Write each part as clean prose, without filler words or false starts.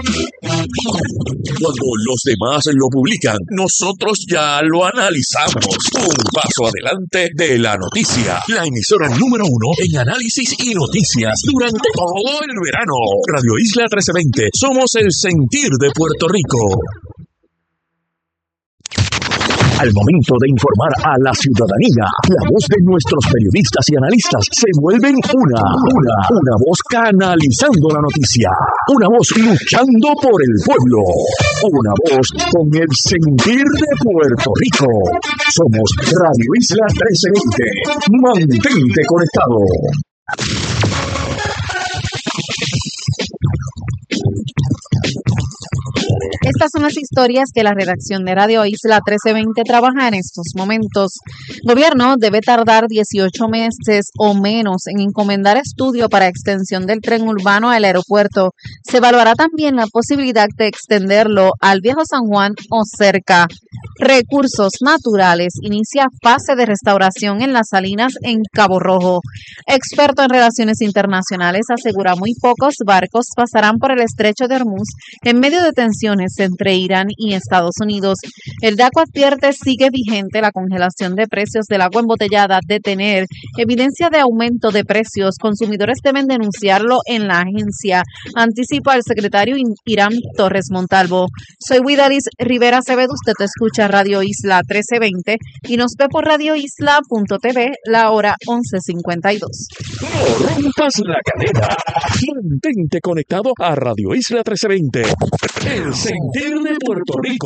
Cuando los demás lo publican, nosotros ya lo analizamos. Un paso adelante de la noticia. La emisora número 1 en análisis y noticias durante todo el verano. Radio Isla 1320. Somos el sentir de Puerto Rico. Al momento de informar a la ciudadanía, la voz de nuestros periodistas y analistas se vuelven una voz canalizando la noticia, una voz luchando por el pueblo, una voz con el sentir de Puerto Rico. Somos Radio Isla 1320. Mantente conectado. Estas son las historias que la redacción de Radio Isla 1320 trabaja en estos momentos. Gobierno debe tardar 18 meses o menos en encomendar estudio para extensión del tren urbano al aeropuerto. Se evaluará también la posibilidad de extenderlo al Viejo San Juan o cerca. Recursos Naturales inicia fase de restauración en las salinas en Cabo Rojo. Experto en relaciones internacionales asegura muy pocos barcos pasarán por el estrecho de Hormuz en medio de tensiones entre Irán y Estados Unidos. El DACO advierte sigue vigente la congelación de precios del agua embotellada de tener evidencia de aumento de precios. Consumidores deben denunciarlo en la agencia, anticipa el secretario Irán Torres Montalvo. Soy Widalis Rivera Acevedo, usted escucha Radio Isla 1320 y nos ve por radioisla.tv, la hora 11:52. No rompas la cadena. Mantente conectado a Radio Isla 1320. El sentir de Puerto Rico.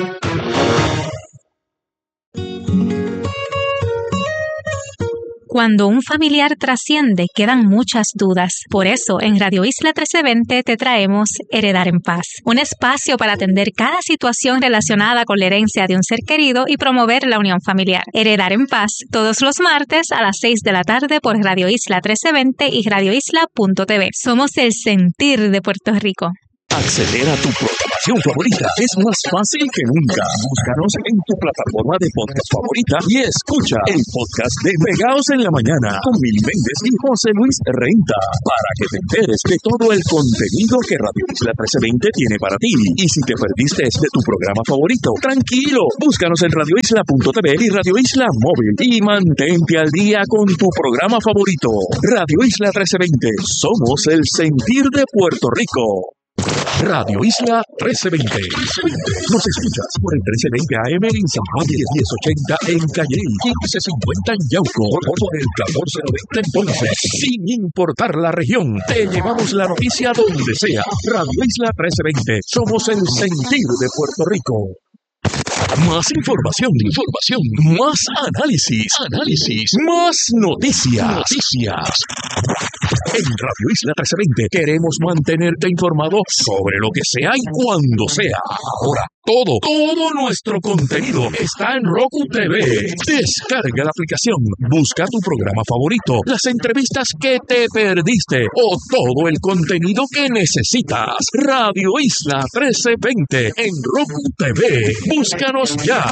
Cuando un familiar trasciende, quedan muchas dudas. Por eso, en Radio Isla 1320 te traemos Heredar en Paz, un espacio para atender cada situación relacionada con la herencia de un ser querido y promover la unión familiar. Heredar en Paz, todos los martes a las 6 de la tarde por Radio Isla 1320 y radioisla.tv. Somos el sentir de Puerto Rico. Acceder a tu programación favorita es más fácil que nunca. Búscanos en tu plataforma de podcast favorita y escucha el podcast de Pegaos en la Mañana con Mili Méndez y José Luis Renta para que te enteres de todo el contenido que Radio Isla 1320 tiene para ti. Y si te perdiste de tu programa favorito, tranquilo, búscanos en radioisla.tv y Radio Isla Móvil y mantente al día con tu programa favorito. Radio Isla 1320, somos el sentir de Puerto Rico. Radio Isla 1320. Nos escuchas por el 1320 AM en San Juan, 1080 en Calle, 1550 en Yauco, por el 1490 en Ponce. Sin importar la región, te llevamos la noticia donde sea. Radio Isla 1320. Somos el sentir de Puerto Rico. Más información, más análisis, más noticias. En Radio Isla 1320 queremos mantenerte informado sobre lo que sea y cuando sea. Ahora, todo nuestro contenido está en Roku TV. Descarga la aplicación, busca tu programa favorito, las entrevistas que te perdiste o todo el contenido que necesitas. Radio Isla 1320 en Roku TV. Búscanos ya.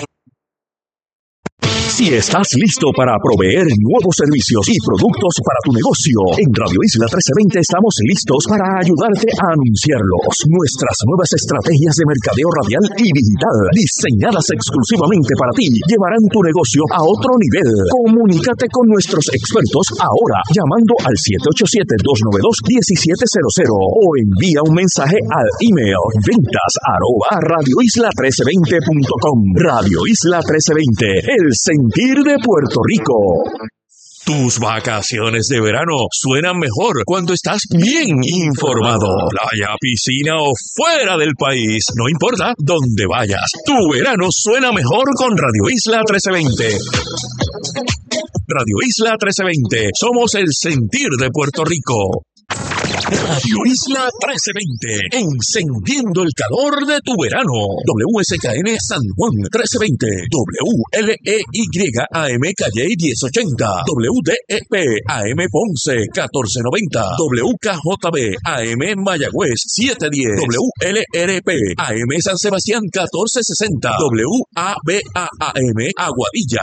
Si estás listo para proveer nuevos servicios y productos para tu negocio, en Radio Isla 1320 estamos listos para ayudarte a anunciarlos. Nuestras nuevas estrategias de mercadeo radial y digital, diseñadas exclusivamente para ti, llevarán tu negocio a otro nivel. Comunícate con nuestros expertos ahora, llamando al 787-292-1700 o envía un mensaje al email ventas@radioisla1320.com. Radio Isla 1320, el sentir de Puerto Rico. Tus vacaciones de verano suenan mejor cuando estás bien informado. Playa, piscina o fuera del país, no importa dónde vayas. Tu verano suena mejor con Radio Isla 1320. Radio Isla 1320, somos el sentir de Puerto Rico. Radio Isla 1320, encendiendo el calor de tu verano. WSKN San Juan 1320, WLEY AM Calle 1080, WDEP AM Ponce 1490, WKJB AM Mayagüez 710, WLRP AM San Sebastián 1460, WABA-AM Aguadilla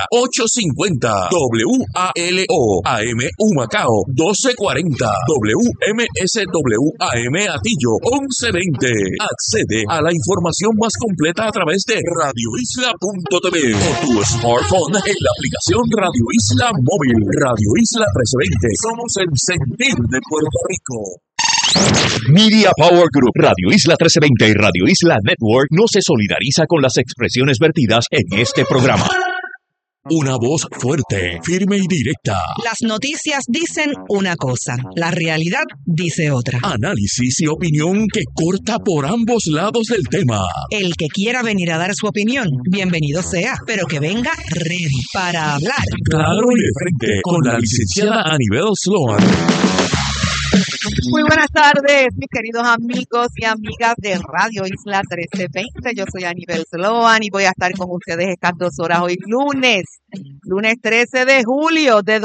850, WALO AM Humacao 1240, WMS WAM Atillo 1120. Accede a la información más completa a través de radioisla.tv o tu smartphone en la aplicación Radio Isla Móvil. Radio Isla 1320. Somos el sentir de Puerto Rico. Media Power Group, Radio Isla 1320 y Radio Isla Network no se solidariza con las expresiones vertidas en este programa. Una voz fuerte, firme y directa. Las noticias dicen una cosa, la realidad dice otra. Análisis y opinión que corta por ambos lados del tema. El que quiera venir a dar su opinión, bienvenido sea, pero que venga ready para hablar. Claro y de frente, con la licenciada Anibel Sloan. Muy buenas tardes, mis queridos amigos y amigas de Radio Isla 1320. Yo soy Anibel Sloan y voy a estar con ustedes estas 2 horas hoy lunes 13 de julio de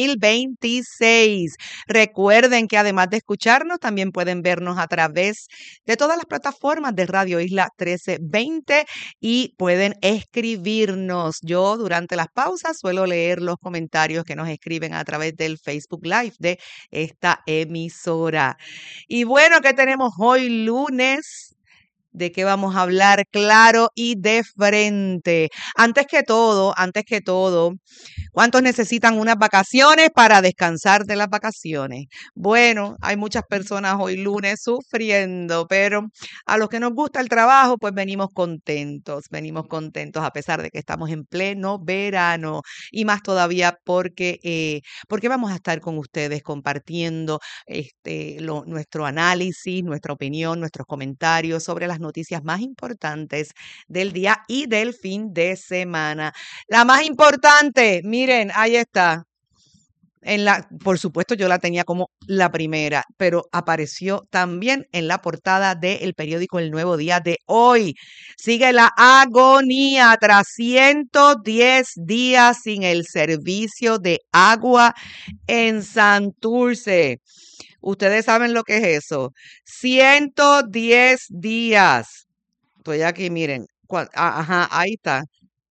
2026. Recuerden que además de escucharnos, también pueden vernos a través de todas las plataformas de Radio Isla 1320 y pueden escribirnos. Yo durante las pausas suelo leer los comentarios que nos escriben a través del Facebook Live de esta emisora. Y bueno, ¿qué tenemos hoy lunes? ¿De qué vamos a hablar? Claro y de frente. Antes que todo, ¿cuántos necesitan unas vacaciones para descansar de las vacaciones? Bueno, hay muchas personas hoy lunes sufriendo, pero a los que nos gusta el trabajo, pues venimos contentos a pesar de que estamos en pleno verano y más todavía porque vamos a estar con ustedes compartiendo nuestro análisis, nuestra opinión, nuestros comentarios sobre las noticias más importantes del día y del fin de semana. La más importante, miren, ahí está. Por supuesto, yo la tenía como la primera, pero apareció también en la portada del periódico El Nuevo Día de hoy. Sigue la agonía tras 110 días sin el servicio de agua en Santurce. Ustedes saben lo que es eso. 110 días. Estoy aquí, miren. Ajá, ahí está.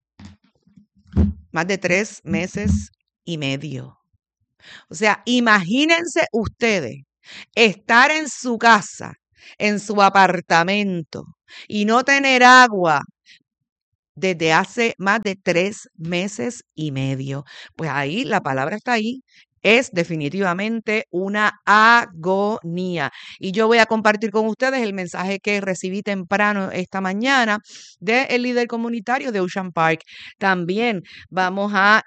Más de 3 meses y medio. O sea, imagínense ustedes estar en su casa, en su apartamento y no tener agua desde hace más de 3 meses y medio. Pues ahí, la palabra está ahí. Es definitivamente una agonía. Y yo voy a compartir con ustedes el mensaje que recibí temprano esta mañana del líder comunitario de Ocean Park. También vamos a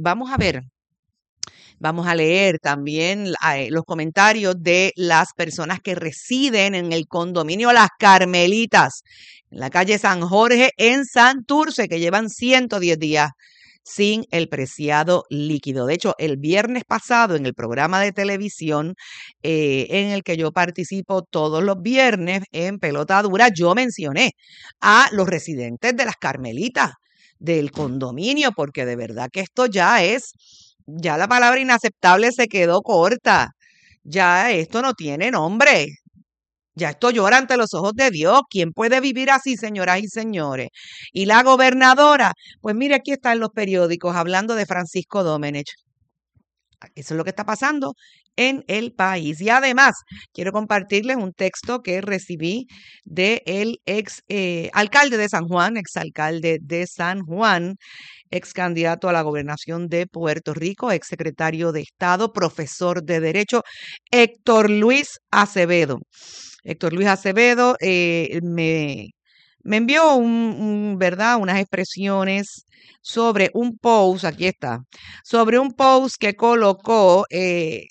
leer también los comentarios de las personas que residen en el condominio Las Carmelitas, en la calle San Jorge, en Santurce, que llevan 110 días sin el preciado líquido. De hecho, el viernes pasado en el programa de televisión en el que yo participo todos los viernes en Pelota Dura, yo mencioné a los residentes de Las Carmelitas del condominio, porque de verdad que esto ya la palabra inaceptable se quedó corta. Ya esto no tiene nombre. Ya esto llora ante los ojos de Dios. ¿Quién puede vivir así, señoras y señores? Y la gobernadora, pues mire, aquí está en los periódicos hablando de Francisco Domenech. Eso es lo que está pasando en el país. Y además, quiero compartirles un texto que recibí del alcalde de San Juan, exalcalde de San Juan, ex candidato a la gobernación de Puerto Rico, ex secretario de Estado, profesor de Derecho, Héctor Luis Acevedo. Héctor Luis Acevedo me envió unas expresiones sobre un post, aquí está, sobre un post que colocó el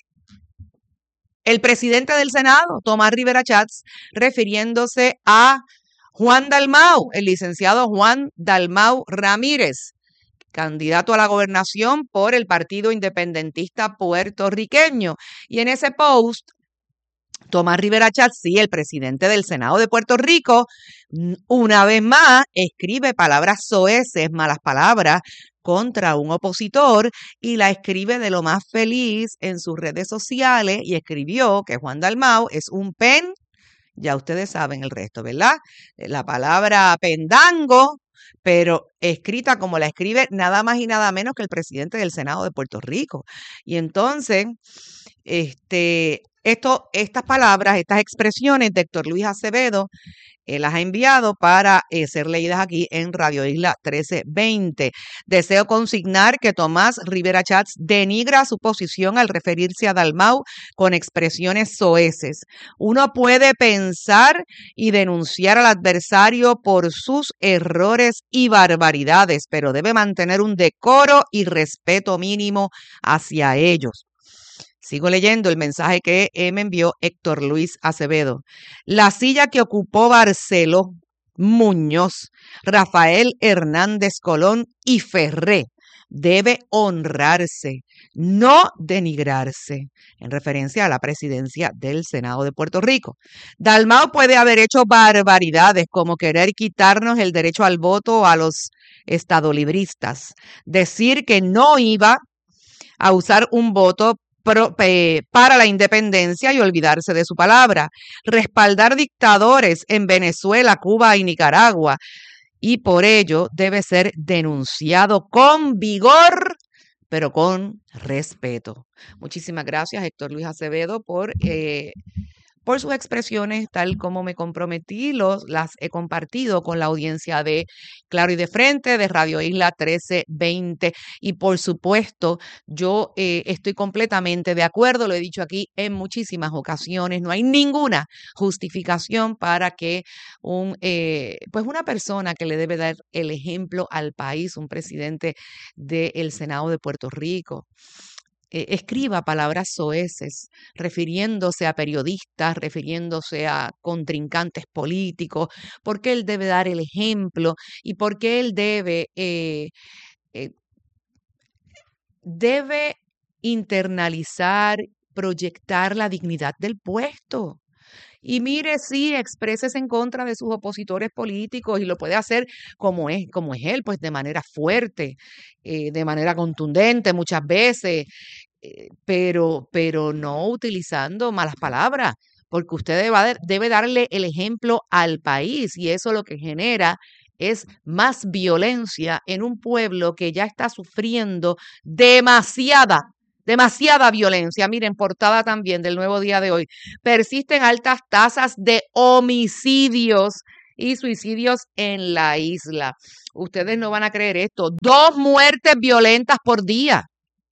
presidente del Senado, Tomás Rivera Chats, refiriéndose a Juan Dalmau, el licenciado Juan Dalmau Ramírez, candidato a la gobernación por el Partido Independentista Puertorriqueño. Y en ese post, Tomás Rivera Chats, sí, el presidente del Senado de Puerto Rico, una vez más escribe palabras soeces, malas palabras, contra un opositor y la escribe de lo más feliz en sus redes sociales y escribió que Juan Dalmau es un pen, ya ustedes saben el resto, ¿verdad? La palabra pendango, pero escrita como la escribe nada más y nada menos que el presidente del Senado de Puerto Rico. Y entonces, él Estas palabras, estas expresiones de Héctor Luis Acevedo, las ha enviado para ser leídas aquí en Radio Isla 1320. Deseo consignar que Tomás Rivera Chats denigra su posición al referirse a Dalmau con expresiones soeces. Uno puede pensar y denunciar al adversario por sus errores y barbaridades, pero debe mantener un decoro y respeto mínimo hacia ellos. Sigo leyendo el mensaje que me envió Héctor Luis Acevedo. La silla que ocupó Barceló, Muñoz, Rafael Hernández Colón y Ferré debe honrarse, no denigrarse, en referencia a la presidencia del Senado de Puerto Rico. Dalmau puede haber hecho barbaridades como querer quitarnos el derecho al voto a los estadolibristas, decir que no iba a usar un voto para la independencia y olvidarse de su palabra, respaldar dictadores en Venezuela, Cuba y Nicaragua, y por ello debe ser denunciado con vigor, pero con respeto. Muchísimas gracias, Héctor Luis Acevedo, por sus expresiones, tal como me comprometí, las he compartido con la audiencia de Claro y de Frente, de Radio Isla 1320. Y por supuesto, yo estoy completamente de acuerdo, lo he dicho aquí en muchísimas ocasiones, no hay ninguna justificación para que una persona que le debe dar el ejemplo al país, un presidente del Senado de Puerto Rico, escriba palabras soeces, refiriéndose a periodistas, refiriéndose a contrincantes políticos, porque él debe dar el ejemplo y porque él debe internalizar, proyectar la dignidad del puesto. Y mire, sí, expreses en contra de sus opositores políticos y lo puede hacer como es él, pues de manera fuerte, de manera contundente muchas veces, pero no utilizando malas palabras, porque usted debe darle el ejemplo al país y eso lo que genera es más violencia en un pueblo que ya está sufriendo demasiada violencia. Miren, portada también del Nuevo Día de hoy. Persisten altas tasas de homicidios y suicidios en la isla. Ustedes no van a creer esto. 2 muertes violentas por día.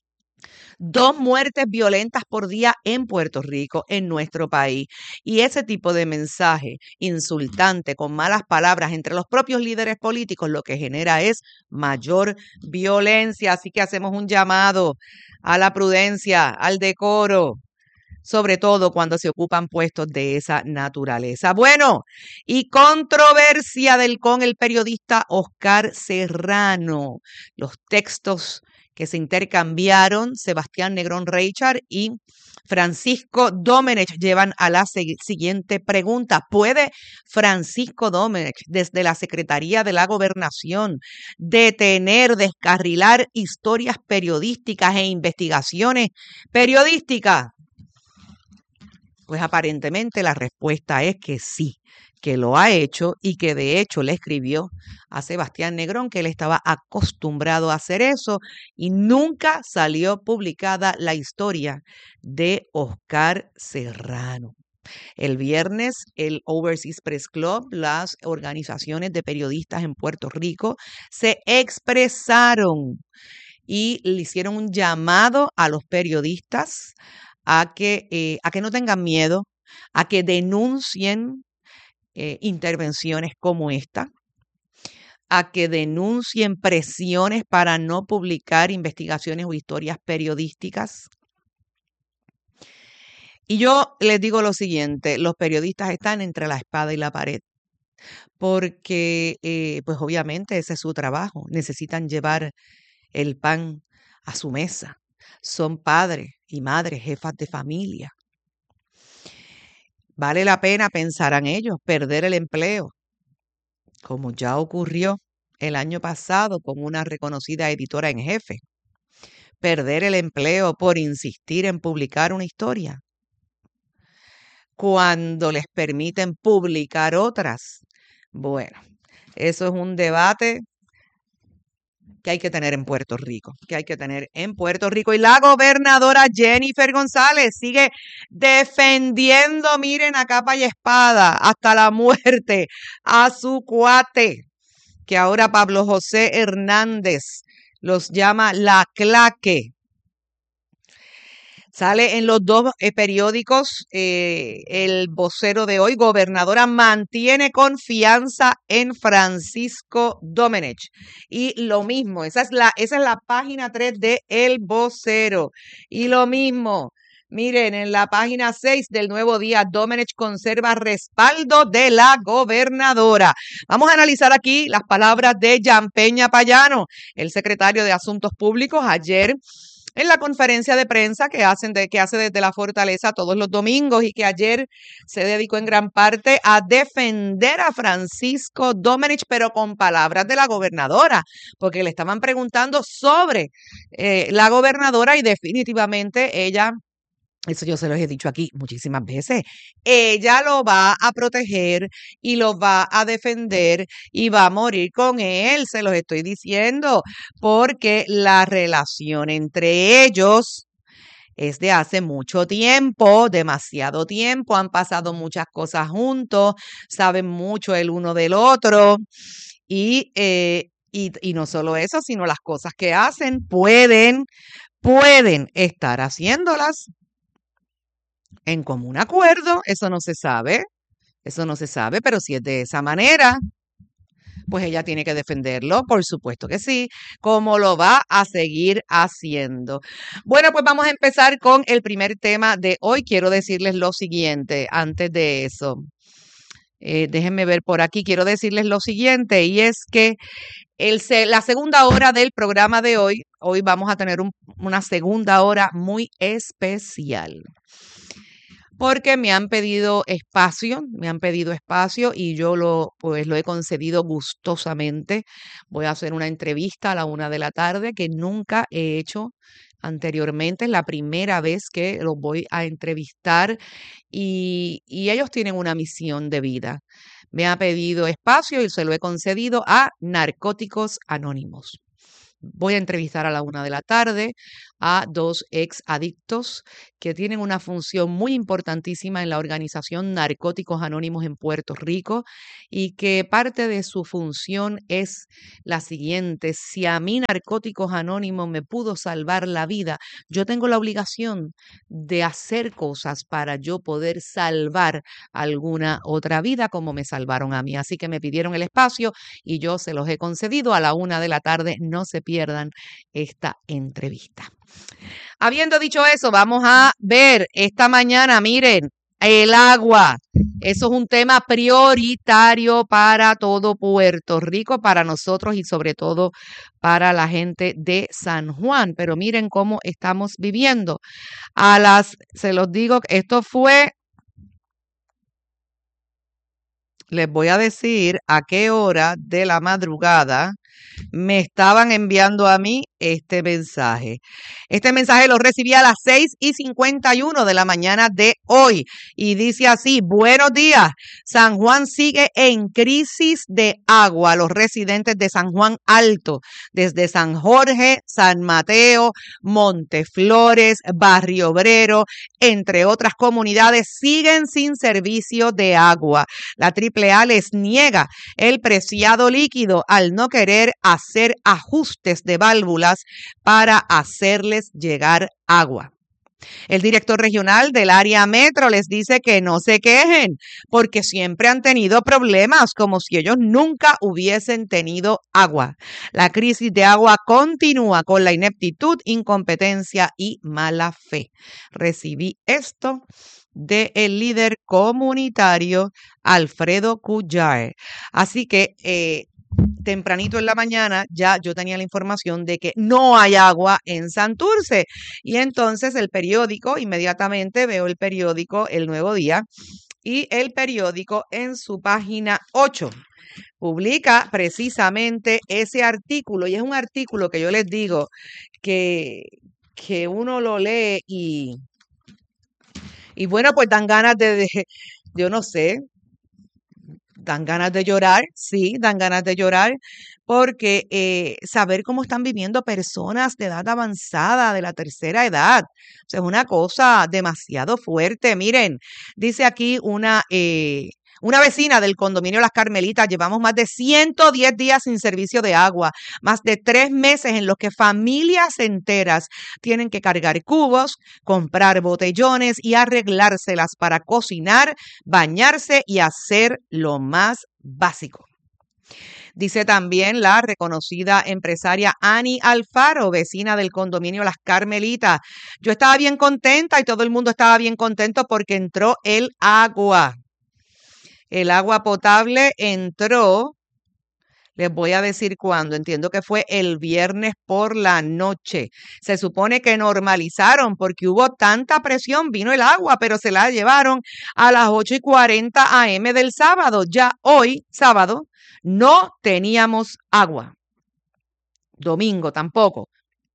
2 muertes violentas por día en Puerto Rico, en nuestro país. Y ese tipo de mensaje insultante, con malas palabras entre los propios líderes políticos, lo que genera es mayor violencia. Así que hacemos un llamado a la prudencia, al decoro, sobre todo cuando se ocupan puestos de esa naturaleza. Bueno, y controversia con el periodista Oscar Serrano. Los textos que se intercambiaron Sebastián Negrón Reichard y Francisco Domenech llevan a la siguiente pregunta. ¿Puede Francisco Domenech, desde la Secretaría de la Gobernación, descarrilar historias periodísticas e investigaciones periodísticas? Pues aparentemente la respuesta es que sí, que lo ha hecho y que de hecho le escribió a Sebastián Negrón que él estaba acostumbrado a hacer eso y nunca salió publicada la historia de Oscar Serrano. El viernes, el Overseas Press Club, las organizaciones de periodistas en Puerto Rico, se expresaron y le hicieron un llamado a los periodistas a que no tengan miedo, a que denuncien intervenciones como esta, a que denuncien presiones para no publicar investigaciones o historias periodísticas. Y yo les digo lo siguiente, los periodistas están entre la espada y la pared, porque pues obviamente ese es su trabajo, necesitan llevar el pan a su mesa, son padres y madres, jefas de familia. Vale la pena, pensarán ellos, perder el empleo, como ya ocurrió el año pasado con una reconocida editora en jefe. Perder el empleo por insistir en publicar una historia, cuando les permiten publicar otras. Bueno, eso es un debate que hay que tener en Puerto Rico, que hay que tener en Puerto Rico. Y la gobernadora Jennifer González sigue defendiendo, miren, a capa y espada, hasta la muerte, a su cuate, que ahora Pablo José Hernández los llama la claque. Sale en los dos periódicos el vocero de hoy. Gobernadora mantiene confianza en Francisco Domenech. Y lo mismo, esa es la página 3 de El Vocero. Y lo mismo, miren, en la página 6 del Nuevo Día, Domenech conserva respaldo de la gobernadora. Vamos a analizar aquí las palabras de Jan Peña Payano, el secretario de Asuntos Públicos, ayer en la conferencia de prensa que hace desde la Fortaleza todos los domingos y que ayer se dedicó en gran parte a defender a Francisco Domenech, pero con palabras de la gobernadora, porque le estaban preguntando sobre la gobernadora y definitivamente ella, eso yo se los he dicho aquí muchísimas veces, ella lo va a proteger y lo va a defender y va a morir con él, se los estoy diciendo, porque la relación entre ellos es de hace mucho tiempo, demasiado tiempo, han pasado muchas cosas juntos, saben mucho el uno del otro y no solo eso, sino las cosas que hacen pueden estar haciéndolas en común acuerdo, eso no se sabe, pero si es de esa manera, pues ella tiene que defenderlo, por supuesto que sí, como lo va a seguir haciendo. Bueno, pues vamos a empezar con el primer tema de hoy. Quiero decirles lo siguiente, antes de eso, déjenme ver por aquí, quiero decirles lo siguiente, y es que la segunda hora del programa de hoy vamos a tener una segunda hora muy especial. Porque me han pedido espacio y yo lo he concedido gustosamente. Voy a hacer una entrevista a la 1:00 p.m. que nunca he hecho anteriormente. Es la primera vez que los voy a entrevistar y ellos tienen una misión de vida. Me ha pedido espacio y se lo he concedido a Narcóticos Anónimos. Voy a entrevistar a la 1:00 p.m. a 2 ex adictos que tienen una función muy importantísima en la organización Narcóticos Anónimos en Puerto Rico y que parte de su función es la siguiente: si a mí Narcóticos Anónimos me pudo salvar la vida, yo tengo la obligación de hacer cosas para yo poder salvar alguna otra vida como me salvaron a mí. Así que me pidieron el espacio y yo se los he concedido a la 1:00 p.m. No se pierdan esta entrevista. Habiendo dicho eso, vamos a ver esta mañana, miren, el agua. Eso es un tema prioritario para todo Puerto Rico, para nosotros y sobre todo para la gente de San Juan. Pero miren cómo estamos viviendo. Se los digo, esto fue, les voy a decir a qué hora de la madrugada me estaban enviando a mí este mensaje. Este mensaje lo recibí a las 6:51 de la mañana de hoy y dice así: buenos días, San Juan sigue en crisis de agua. Los residentes de San Juan Alto, desde San Jorge, San Mateo, Monteflores, Barrio Obrero, entre otras comunidades, siguen sin servicio de agua. La AAA les niega el preciado líquido al no querer hacer ajustes de válvulas para hacerles llegar agua. El director regional del área metro les dice que no se quejen porque siempre han tenido problemas, como si ellos nunca hubiesen tenido agua. La crisis de agua continúa con la ineptitud, incompetencia y mala fe. Recibí esto del líder comunitario Alfredo Cuyar. Así que tempranito en la mañana ya yo tenía la información de que no hay agua en Santurce. Y entonces inmediatamente veo el periódico El Nuevo Día y el periódico en su página 8 publica precisamente ese artículo. Y es un artículo que yo les digo que uno lo lee y bueno, pues dan ganas yo no sé, Dan ganas de llorar, sí, dan ganas de llorar, porque saber cómo están viviendo personas de edad avanzada, de la tercera edad, o sea, es una cosa demasiado fuerte. Miren, dice aquí una vecina del condominio Las Carmelitas: llevamos más de 110 días sin servicio de agua, más de 3 meses en los que familias enteras tienen que cargar cubos, comprar botellones y arreglárselas para cocinar, bañarse y hacer lo más básico. Dice también la reconocida empresaria Ani Alfaro, vecina del condominio Las Carmelitas: yo estaba bien contenta y todo el mundo estaba bien contento porque entró el agua. El agua potable entró, les voy a decir cuándo, entiendo que fue el viernes por la noche. Se supone que normalizaron porque hubo tanta presión, vino el agua, pero se la llevaron a las 8:40 a.m. del sábado. Ya hoy, sábado, no teníamos agua. Domingo tampoco.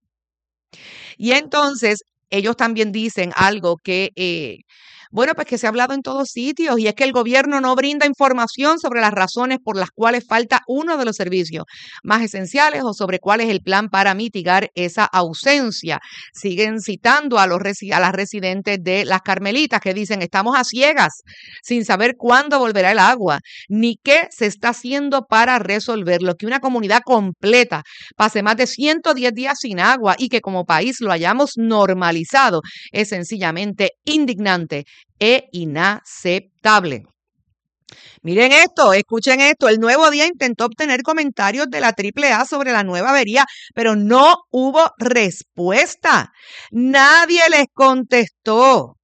Y entonces ellos también dicen algo que bueno, pues que se ha hablado en todos sitios, y es que el gobierno no brinda información sobre las razones por las cuales falta uno de los servicios más esenciales o sobre cuál es el plan para mitigar esa ausencia. Siguen citando a las residentes de Las Carmelitas que dicen: estamos a ciegas, sin saber cuándo volverá el agua, ni qué se está haciendo para resolverlo. Que una comunidad completa pase más de 110 días sin agua y que como país lo hayamos normalizado es sencillamente indignante e inaceptable. Miren esto, escuchen esto. El Nuevo Día intentó obtener comentarios de la AAA sobre la nueva avería, pero no hubo respuesta. Nadie les contestó.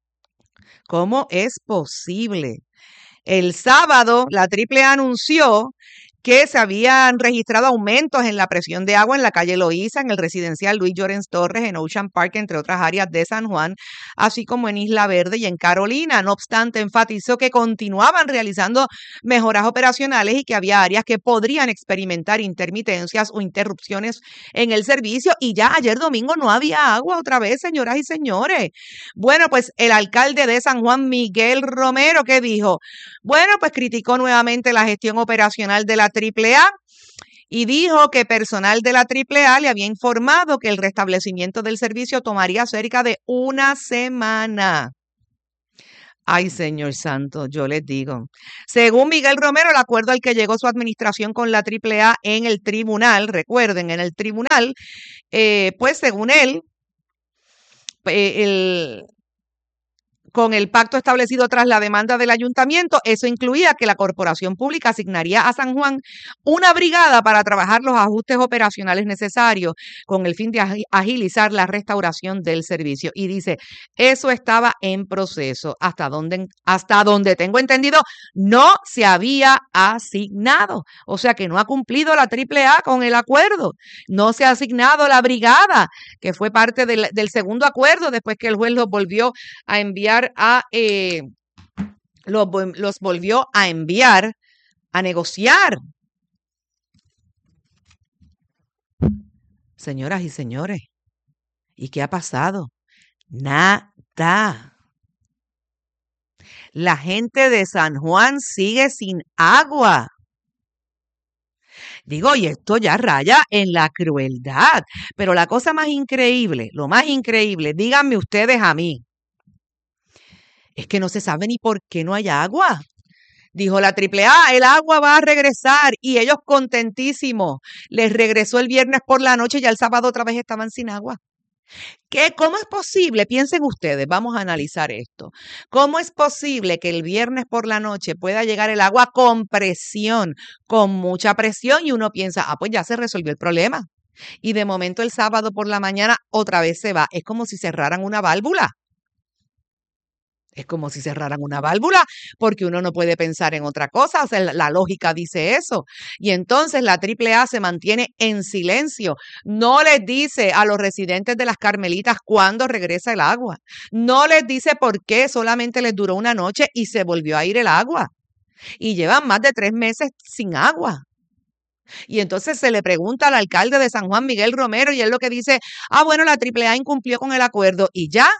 ¿Cómo es posible? El sábado, la AAA anunció que se habían registrado aumentos en la presión de agua en la calle Loíza, en el residencial Luis Llorens Torres, en Ocean Park, entre otras áreas de San Juan, así como en Isla Verde y en Carolina. No obstante, enfatizó que continuaban realizando mejoras operacionales y que había áreas que podrían experimentar intermitencias o interrupciones en el servicio. Y ya ayer domingo no había agua otra vez, señoras y señores. Bueno, pues el alcalde de San Juan, Miguel Romero, ¿qué dijo? Bueno, pues criticó nuevamente la gestión operacional de la AAA y dijo que personal de la AAA le había informado que el restablecimiento del servicio tomaría cerca de una semana. Ay, señor santo, yo les digo. Según Miguel Romero, el acuerdo al que llegó su administración con la AAA en el tribunal, recuerden, en el tribunal, pues según él, con el pacto establecido tras la demanda del ayuntamiento, eso incluía que la corporación pública asignaría a San Juan una brigada para trabajar los ajustes operacionales necesarios con el fin de agilizar la restauración del servicio. Y dice, eso estaba en proceso. Hasta donde tengo entendido, no se había asignado. O sea que no ha cumplido la AAA con el acuerdo. No se ha asignado la brigada, que fue parte del segundo acuerdo, después que el juez los volvió a enviar los volvió a enviar a negociar. Señoras y señores, ¿y qué ha pasado? Nada. La gente de San Juan sigue sin agua. Digo, y esto ya raya en la crueldad. Pero la cosa más increíble, lo más increíble, díganme ustedes a mí, es que no se sabe ni por qué no hay agua. Dijo la AAA, el agua va a regresar, y ellos contentísimos. Les regresó el viernes por la noche y ya el sábado otra vez estaban sin agua. ¿Cómo es posible? Piensen ustedes, vamos a analizar esto. ¿Cómo es posible que el viernes por la noche pueda llegar el agua con presión, con mucha presión, y uno piensa, pues ya se resolvió el problema? Y de momento el sábado por la mañana otra vez se va. Es como si cerraran una válvula. Es como si cerraran una válvula, porque uno no puede pensar en otra cosa. O sea, la lógica dice eso. Y entonces la AAA se mantiene en silencio. No les dice a los residentes de Las Carmelitas cuándo regresa el agua. No les dice por qué solamente les duró una noche y se volvió a ir el agua. Y llevan más de 3 meses sin agua. Y entonces se le pregunta al alcalde de San Juan, Miguel Romero, y él lo que dice, bueno, la AAA incumplió con el acuerdo y ya.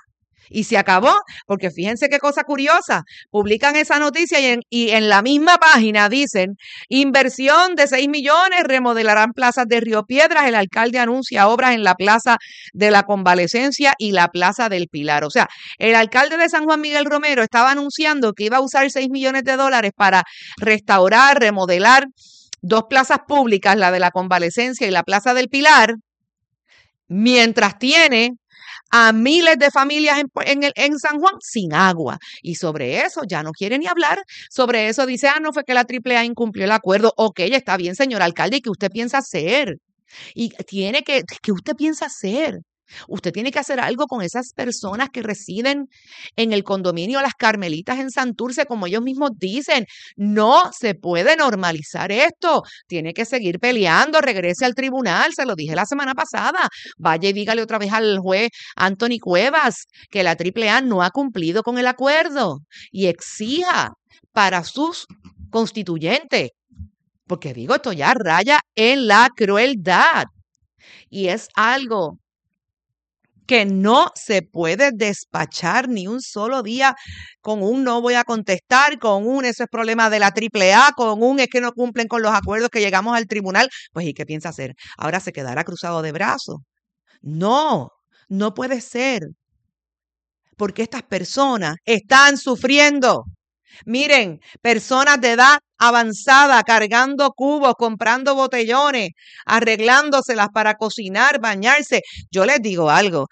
Y se acabó, porque fíjense qué cosa curiosa, publican esa noticia y en la misma página dicen, inversión de 6 millones, remodelarán plazas de Río Piedras, el alcalde anuncia obras en la Plaza de la Convalecencia y la Plaza del Pilar. O sea, el alcalde de San Juan, Miguel Romero, estaba anunciando que iba a usar 6 millones de dólares para restaurar, remodelar 2 plazas públicas, la de la Convalecencia y la Plaza del Pilar, mientras tiene a miles de familias en San Juan sin agua. Y sobre eso ya no quiere ni hablar. Sobre eso dice, no fue que la AAA incumplió el acuerdo. Ok, está bien, señor alcalde, ¿y qué usted piensa hacer? ¿Y qué usted piensa hacer? Usted tiene que hacer algo con esas personas que residen en el condominio Las Carmelitas en Santurce, como ellos mismos dicen. No se puede normalizar esto. Tiene que seguir peleando, regrese al tribunal, se lo dije la semana pasada. Vaya y dígale otra vez al juez Anthony Cuevas que la AAA no ha cumplido con el acuerdo y exija para sus constituyentes. Porque digo, esto ya raya en la crueldad. Y es algo que no se puede despachar ni un solo día con un no voy a contestar, con un eso es problema de la AAA, con un es que no cumplen con los acuerdos que llegamos al tribunal. Pues, ¿y qué piensa hacer? ¿Ahora se quedará cruzado de brazos? No, no puede ser. Porque estas personas están sufriendo. Miren, personas de edad avanzada cargando cubos, comprando botellones, arreglándoselas para cocinar, bañarse. Yo les digo algo,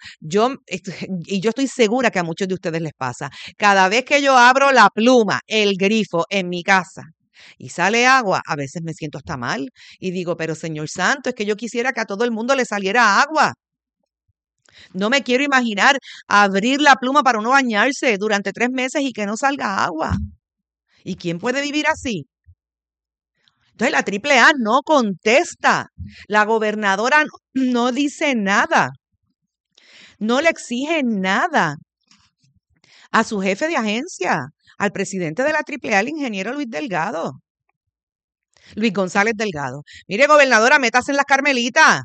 y yo estoy segura que a muchos de ustedes les pasa. Cada vez que yo abro la pluma, el grifo en mi casa y sale agua, a veces me siento hasta mal y digo, pero Señor Santo, es que yo quisiera que a todo el mundo le saliera agua. No me quiero imaginar abrir la pluma para uno bañarse durante 3 meses y que no salga agua. ¿Y quién puede vivir así? Entonces la AAA no contesta. La gobernadora no dice nada. No le exige nada a su jefe de agencia, al presidente de la AAA, el ingeniero Luis González Delgado. Mire, gobernadora, métase en Las Carmelitas.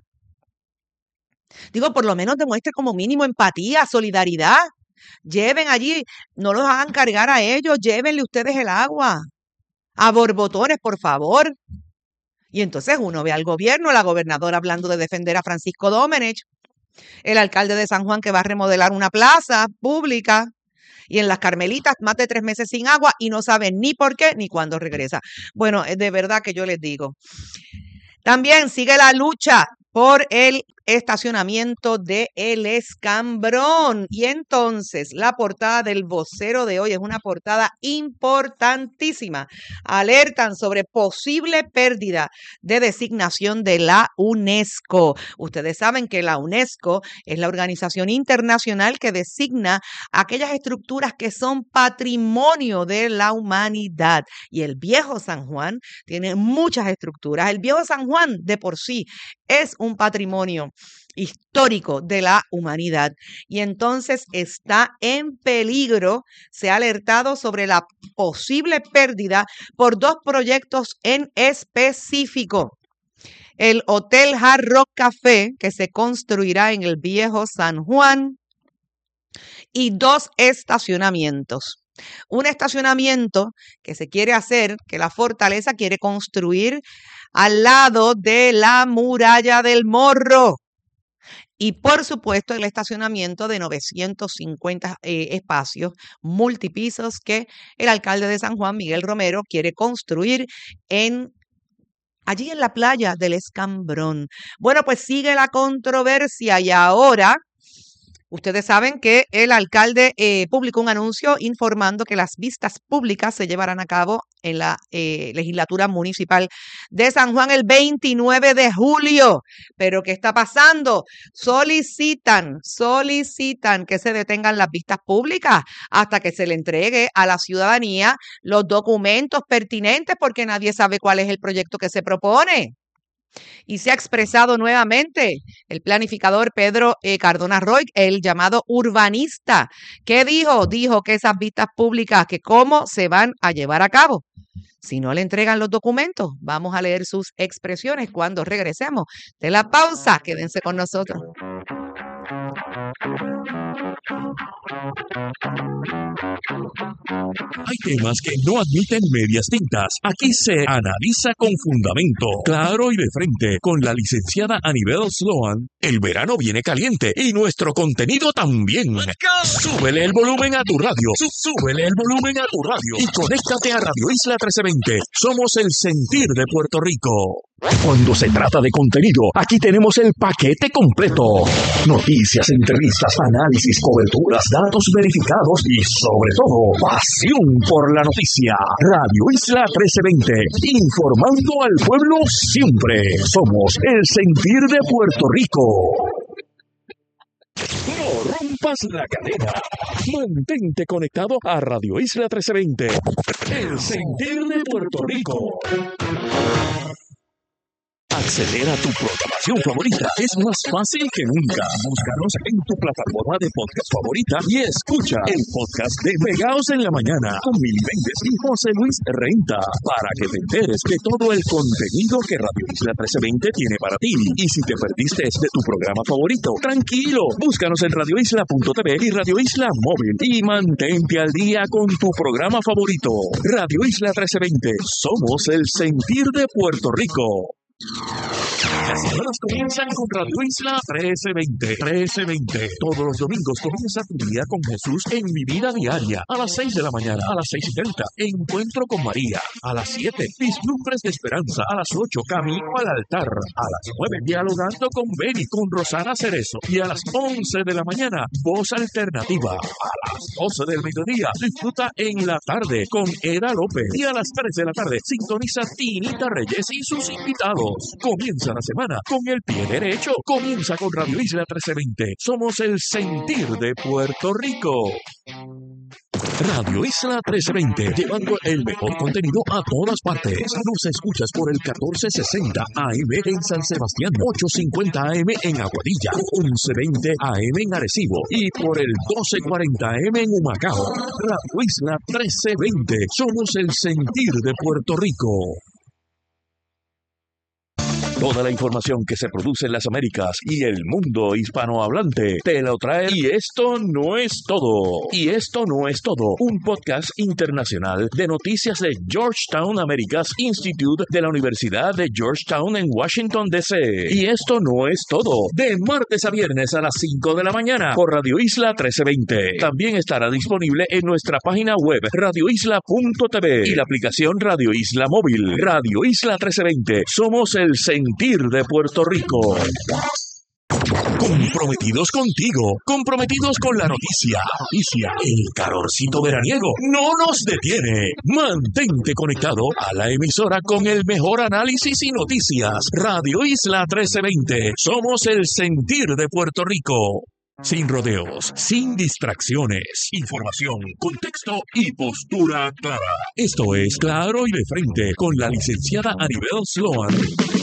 Digo, por lo menos demuestre como mínimo empatía, solidaridad. Lleven allí, no los hagan cargar a ellos, llévenle ustedes el agua. A borbotones, por favor. Y entonces uno ve al gobierno, la gobernadora hablando de defender a Francisco Domenech, el alcalde de San Juan que va a remodelar una plaza pública, y en Las Carmelitas más de 3 meses sin agua y no saben ni por qué ni cuándo regresa. Bueno, de verdad que yo les digo. También sigue la lucha por el estacionamiento de El Escambrón. Y entonces la portada del Vocero de hoy es una portada importantísima. Alertan sobre posible pérdida de designación de la UNESCO. Ustedes saben que la UNESCO es la organización internacional que designa aquellas estructuras que son patrimonio de la humanidad. Y el Viejo San Juan tiene muchas estructuras. El Viejo San Juan de por sí es un patrimonio histórico de la humanidad y entonces está en peligro. Se ha alertado sobre la posible pérdida por 2 proyectos en específico. El Hotel Hard Rock Café, que se construirá en el Viejo San Juan, y 2 estacionamientos. Un estacionamiento que se quiere hacer, que la fortaleza quiere construir al lado de la Muralla del Morro. Y por supuesto el estacionamiento de 950 espacios multipisos que el alcalde de San Juan, Miguel Romero, quiere construir allí en la playa del Escambrón. Bueno, pues sigue la controversia y ahora ustedes saben que el alcalde publicó un anuncio informando que las vistas públicas se llevarán a cabo en la legislatura municipal de San Juan el 29 de julio. Pero ¿qué está pasando? Solicitan que se detengan las vistas públicas hasta que se le entregue a la ciudadanía los documentos pertinentes porque nadie sabe cuál es el proyecto que se propone. Y se ha expresado nuevamente el planificador Pedro Cardona Roy, el llamado urbanista. ¿Qué dijo? Dijo que esas vistas públicas, que cómo se van a llevar a cabo. Si no le entregan los documentos, vamos a leer sus expresiones cuando regresemos de la pausa. Quédense con nosotros. Hay temas que no admiten medias tintas. Aquí se analiza con fundamento, claro y de frente, con la licenciada Anibel Sloan. El verano viene caliente y nuestro contenido también. Súbele el volumen a tu radio. Súbele el volumen a tu radio. Y conéctate a Radio Isla 1320. Somos el sentir de Puerto Rico. Cuando se trata de contenido, aquí tenemos el paquete completo. Noticias, entrevistas, análisis, coberturas, datos verificados y, sobre todo, pasión por la noticia. Radio Isla 1320, informando al pueblo siempre. Somos el sentir de Puerto Rico. No rompas la cadena. Mantente conectado a Radio Isla 1320, el sentir de Puerto Rico. Acceder a tu programación favorita es más fácil que nunca. Búscanos en tu plataforma de podcast favorita y escucha el podcast de Pegaos en la Mañana con Mili Méndez y José Luis Renta para que te enteres de todo el contenido que Radio Isla 1320 tiene para ti. Y si te perdiste de tu programa favorito, tranquilo, búscanos en radioisla.tv y Radio Isla Móvil y mantente al día con tu programa favorito. Radio Isla 1320, somos el sentir de Puerto Rico. Las semanas comienzan con Radio Isla 1320. Todos los domingos comienza tu día con Jesús en Mi Vida Diaria. A las 6 de la mañana, a las 6:30. Encuentro con María. A las 7, Vislumbres de Esperanza. A las 8, Camino al Altar. A las 9, Dialogando con Beni, con Rosana Cerezo. Y a las 11 de la mañana, Voz Alternativa. A las 12 del mediodía, disfruta en la tarde con Eda López. Y a las 3 de la tarde, sintoniza Tinita Reyes y sus invitados. Comienza la semana con el pie derecho. Comienza con Radio Isla 1320. Somos el sentir de Puerto Rico. Radio Isla 1320, llevando el mejor contenido a todas partes. Nos escuchas por el 1460 AM en San Sebastián, 850 AM en Aguadilla, 1120 AM en Arecibo y por el 1240 AM en Humacao. Radio Isla 1320, somos el sentir de Puerto Rico. Toda la información que se produce en las Américas y el mundo hispanohablante te lo trae. Y esto no es todo. Un podcast internacional de noticias de Georgetown Americas Institute de la Universidad de Georgetown en Washington, D.C. Y esto no es todo. De martes a viernes a las 5 de la mañana por Radio Isla 1320. También estará disponible en nuestra página web radioisla.tv y la aplicación Radio Isla Móvil. Radio Isla 1320. Somos el sentir de Puerto Rico. Comprometidos contigo, comprometidos con la noticia. El calorcito veraniego no nos detiene. Mantente conectado a la emisora con el mejor análisis y noticias. Radio Isla 1320. Somos el sentir de Puerto Rico. Sin rodeos, sin distracciones, información, contexto y postura clara. Esto es Claro y de Frente con la licenciada Anibel Sloan.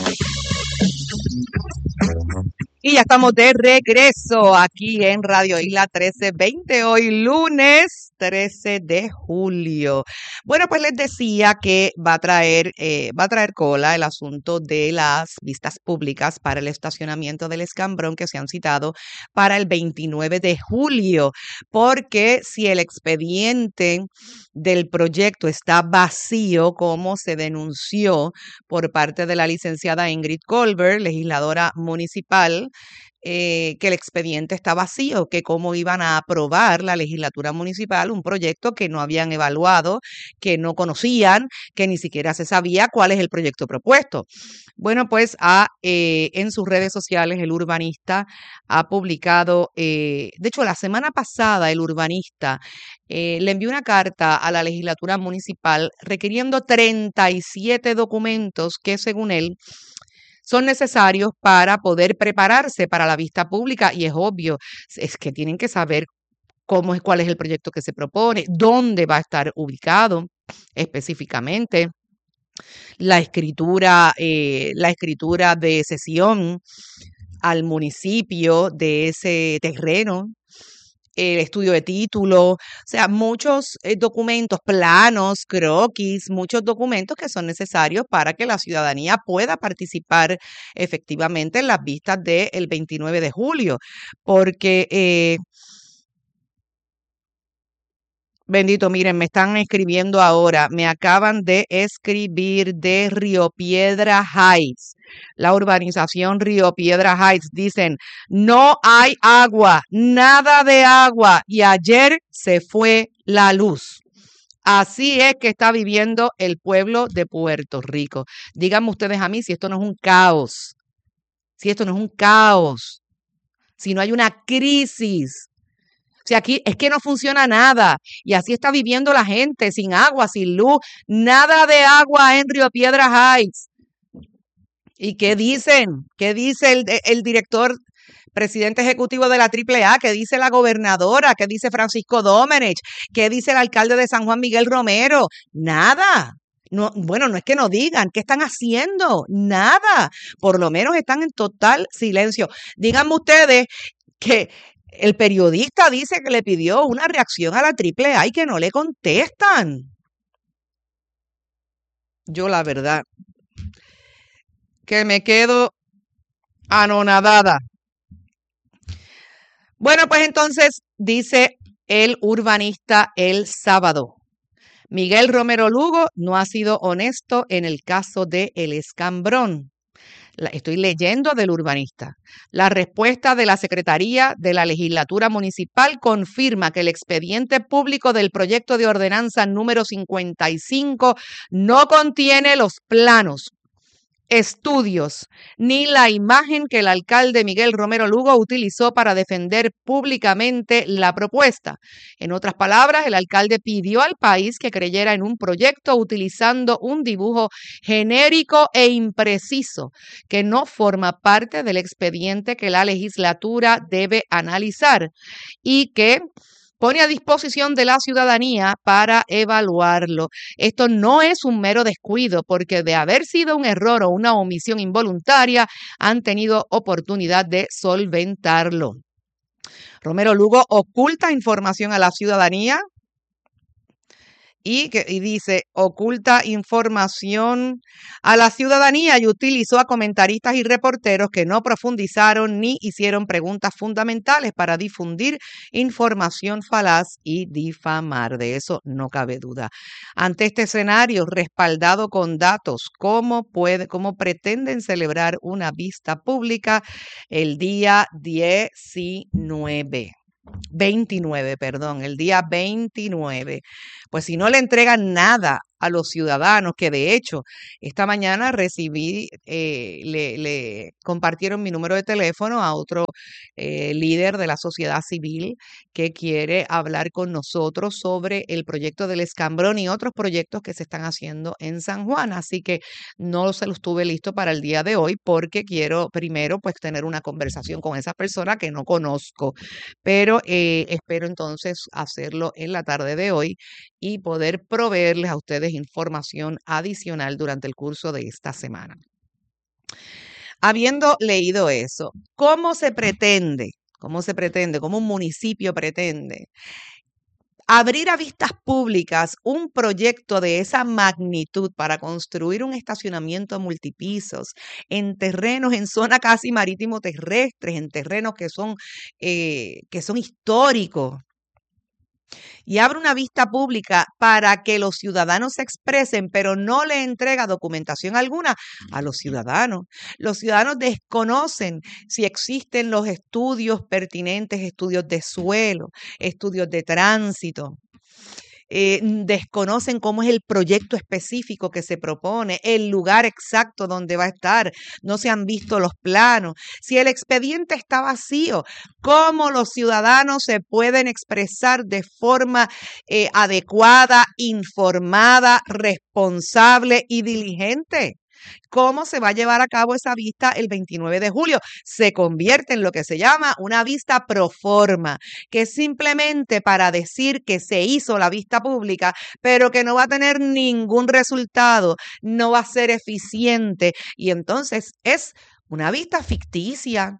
Y ya estamos de regreso aquí en Radio Isla 1320, hoy lunes 13 de julio. Bueno, pues les decía que va a traer cola el asunto de las vistas públicas para el estacionamiento del Escambrón que se han citado para el 29 de julio, porque si el expediente del proyecto está vacío, como se denunció por parte de la licenciada Ingrid Colbert, legisladora municipal, que el expediente está vacío, que cómo iban a aprobar la legislatura municipal un proyecto que no habían evaluado, que no conocían, que ni siquiera se sabía cuál es el proyecto propuesto. Bueno, pues en sus redes sociales el urbanista ha publicado, de hecho la semana pasada el urbanista le envió una carta a la legislatura municipal requiriendo 37 documentos que según él son necesarios para poder prepararse para la vista pública, y es obvio, es que tienen que saber cuál es el proyecto que se propone, dónde va a estar ubicado específicamente, la escritura de cesión al municipio de ese terreno, el estudio de título, o sea, muchos documentos, planos, croquis, muchos documentos que son necesarios para que la ciudadanía pueda participar efectivamente en las vistas del 29 de julio, porque bendito, miren, me están escribiendo ahora, me acaban de escribir de Río Piedra Heights, la urbanización Río Piedra Heights. Dicen, no hay agua, nada de agua, y ayer se fue la luz. Así es que está viviendo el pueblo de Puerto Rico. Díganme ustedes a mí si esto no es un caos, si esto no es un caos, si no hay una crisis. O sea, aquí es que no funciona nada y así está viviendo la gente, sin agua, sin luz, nada de agua en Río Piedra Heights. ¿Y qué dicen? ¿Qué dice el director, presidente ejecutivo de la AAA? ¿Qué dice la gobernadora? ¿Qué dice Francisco Domenech? ¿Qué dice el alcalde de San Juan, Miguel Romero? Nada. No, bueno, no es que no digan, ¿qué están haciendo? Nada. Por lo menos están en total silencio. Díganme ustedes que el periodista dice que le pidió una reacción a la AAA y que no le contestan. Yo la verdad que me quedo anonadada. Bueno, pues entonces dice el urbanista el sábado, Miguel Romero Lugo no ha sido honesto en el caso de El Escambrón. Estoy leyendo del urbanista. La respuesta de la Secretaría de la Legislatura Municipal confirma que el expediente público del proyecto de ordenanza número 55 no contiene los planos, estudios, ni la imagen que el alcalde Miguel Romero Lugo utilizó para defender públicamente la propuesta. En otras palabras, el alcalde pidió al país que creyera en un proyecto utilizando un dibujo genérico e impreciso que no forma parte del expediente que la legislatura debe analizar y que pone a disposición de la ciudadanía para evaluarlo. Esto no es un mero descuido, porque de haber sido un error o una omisión involuntaria, han tenido oportunidad de solventarlo. Romero Lugo oculta información a la ciudadanía y dice, oculta información a la ciudadanía y utilizó a comentaristas y reporteros que no profundizaron ni hicieron preguntas fundamentales para difundir información falaz y difamar. De eso no cabe duda. Ante este escenario respaldado con datos, ¿cómo pretenden celebrar una vista pública el día 29? Pues si no le entregan nada a los ciudadanos, que de hecho esta mañana recibí, le compartieron mi número de teléfono a otro líder de la sociedad civil que quiere hablar con nosotros sobre el proyecto del Escambrón y otros proyectos que se están haciendo en San Juan. Así que no se los tuve listo para el día de hoy porque quiero primero pues tener una conversación con esa persona que no conozco, pero espero entonces hacerlo en la tarde de hoy y poder proveerles a ustedes información adicional durante el curso de esta semana. Habiendo leído eso, ¿cómo un municipio pretende abrir a vistas públicas un proyecto de esa magnitud para construir un estacionamiento multipisos en terrenos, en zona casi marítimo terrestres, en terrenos que son históricos? Y abre una vista pública para que los ciudadanos se expresen, pero no le entrega documentación alguna a los ciudadanos. Los ciudadanos desconocen si existen los estudios pertinentes, estudios de suelo, estudios de tránsito. Desconocen cómo es el proyecto específico que se propone, el lugar exacto donde va a estar, no se han visto los planos. Si el expediente está vacío, ¿cómo los ciudadanos se pueden expresar de forma adecuada, informada, responsable y diligente? ¿Cómo se va a llevar a cabo esa vista el 29 de julio? Se convierte en lo que se llama una vista pro forma, que es simplemente para decir que se hizo la vista pública, pero que no va a tener ningún resultado, no va a ser eficiente y entonces es una vista ficticia.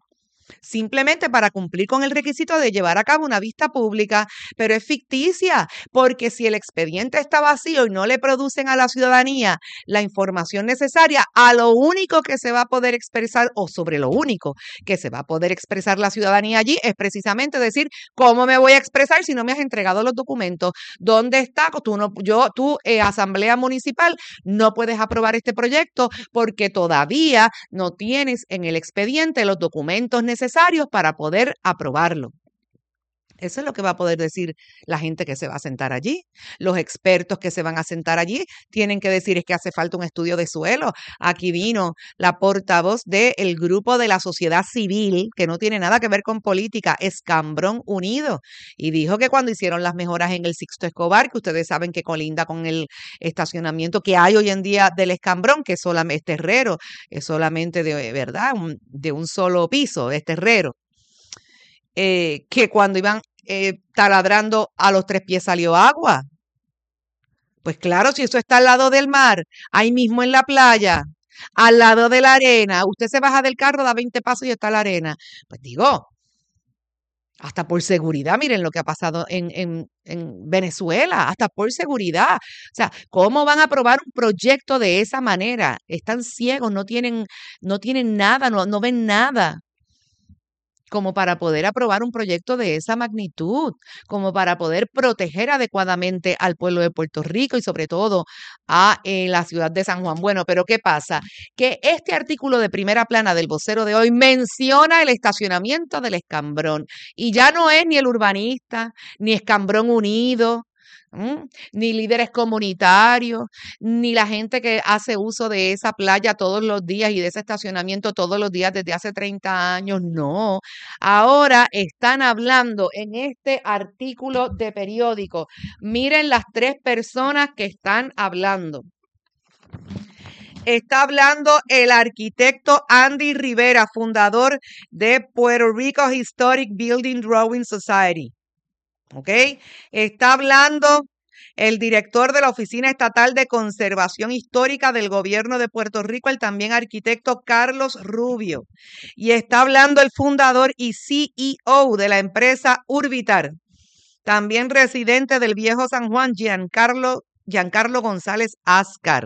simplemente para cumplir con el requisito de llevar a cabo una vista pública, pero es ficticia, porque si el expediente está vacío y no le producen a la ciudadanía la información necesaria, a lo único que se va a poder expresar, o sobre lo único que se va a poder expresar la ciudadanía allí, es decir, ¿cómo me voy a expresar si no me has entregado los documentos? ¿Dónde está? Tú, Asamblea Municipal, no puedes aprobar este proyecto porque todavía no tienes en el expediente los documentos necesarios para poder aprobarlo. Eso es lo que va a poder decir la gente que se va a sentar allí. Los expertos que se van a sentar allí tienen que decir es que hace falta un estudio de suelo. Aquí vino la portavoz del grupo de la sociedad civil, que no tiene nada que ver con política, Escambrón Unido, y dijo que cuando hicieron las mejoras en el Sixto Escobar, que ustedes saben que colinda con el estacionamiento que hay hoy en día del Escambrón, que solamente es terrero, es solamente de verdad, de un solo piso, es terrero. Que cuando iban taladrando a los 3 pies salió agua. Pues claro, si eso está al lado del mar, ahí mismo en la playa, al lado de la arena, usted se baja del carro, da 20 pasos y está la arena. Pues digo, hasta por seguridad, miren lo que ha pasado en Venezuela, hasta por seguridad. O sea, ¿cómo van a aprobar un proyecto de esa manera? Están ciegos, no tienen nada, no ven nada, como para poder aprobar un proyecto de esa magnitud, como para poder proteger adecuadamente al pueblo de Puerto Rico y sobre todo a la ciudad de San Juan. Bueno, pero ¿qué pasa? Que este artículo de primera plana del Vocero de hoy menciona el estacionamiento del Escambrón y ya no es ni el urbanista, ni Escambrón Unido, ni líderes comunitarios, ni la gente que hace uso de esa playa todos los días y de ese estacionamiento todos los días desde hace 30 años, no. Ahora están hablando en este artículo de periódico. Miren las 3 personas que están hablando. Está hablando el arquitecto Andy Rivera, fundador de Puerto Rico Historic Building Drawing Society. ¿Ok? Está hablando el director de la Oficina Estatal de Conservación Histórica del Gobierno de Puerto Rico, el también arquitecto Carlos Rubio. Y está hablando el fundador y CEO de la empresa Urbitar, también residente del Viejo San Juan, Giancarlo González Ascar.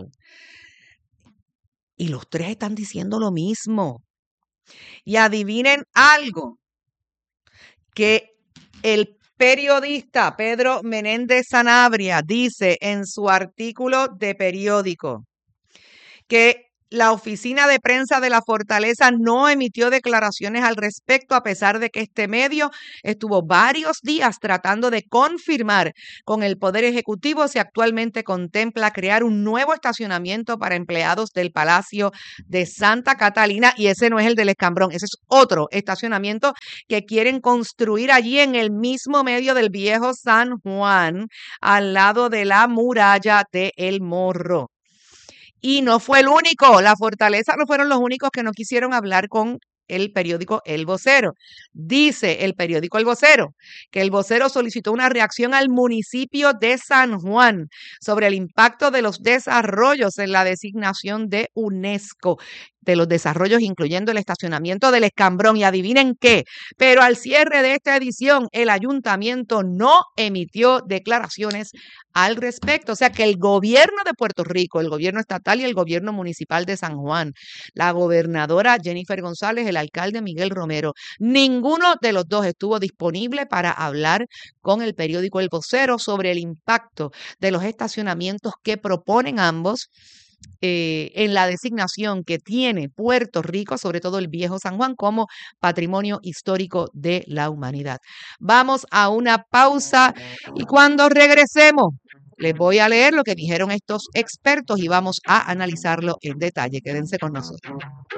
Y los 3 están diciendo lo mismo. Y adivinen algo, que el periodista Pedro Menéndez Sanabria dice en su artículo de periódico que la oficina de prensa de la Fortaleza no emitió declaraciones al respecto, a pesar de que este medio estuvo varios días tratando de confirmar con el Poder Ejecutivo si actualmente contempla crear un nuevo estacionamiento para empleados del Palacio de Santa Catalina, y ese no es el del Escambrón, ese es otro estacionamiento que quieren construir allí en el mismo medio del Viejo San Juan, al lado de la muralla de El Morro. Y no fue el único, la Fortaleza no fueron los únicos que no quisieron hablar con el periódico El Vocero. Dice el periódico El Vocero que El Vocero solicitó una reacción al municipio de San Juan sobre el impacto de los desarrollos en la designación de UNESCO, de los desarrollos incluyendo el estacionamiento del Escambrón. Y adivinen qué, pero al cierre de esta edición el ayuntamiento no emitió declaraciones al respecto. O sea que el gobierno de Puerto Rico, el gobierno estatal y el gobierno municipal de San Juan, la gobernadora Jennifer González, el alcalde Miguel Romero, ninguno de los dos estuvo disponible para hablar con el periódico El Vocero sobre el impacto de los estacionamientos que proponen ambos en la designación que tiene Puerto Rico, sobre todo el Viejo San Juan, como patrimonio histórico de la humanidad. Vamos a una pausa y cuando regresemos les voy a leer lo que dijeron estos expertos y vamos a analizarlo en detalle. Quédense con nosotros.